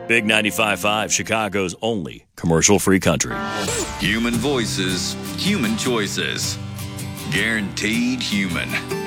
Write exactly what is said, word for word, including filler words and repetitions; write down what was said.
Big ninety-five point five, Chicago's only commercial-free country. Human voices, human choices. Guaranteed human.